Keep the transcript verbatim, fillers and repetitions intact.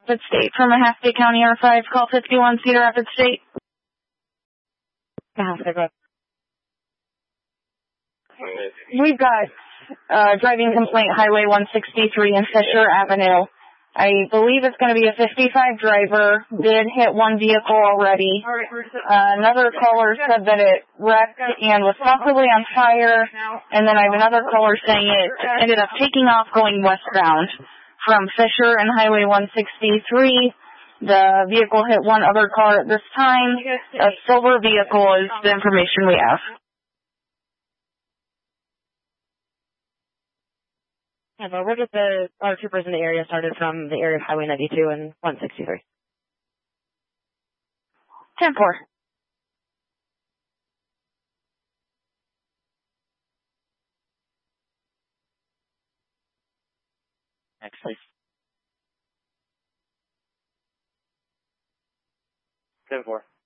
Rapid State from Ahaspe County R five, call fifty-one Cedar Rapids State. We've got uh, driving complaint Highway one sixty-three and Fisher Avenue. I believe it's going to be a fifty-five driver, did hit one vehicle already. Uh, another caller said that it wrecked and was possibly on fire, and then I have another caller saying it ended up taking off going westbound from Fisher and Highway one sixty-three. The vehicle hit one other car at this time. A silver vehicle is the information we have. Yeah, but where did the our troopers in the area started from the area of Highway ninety-two and one sixty-three? ten four. Next, please. ten four.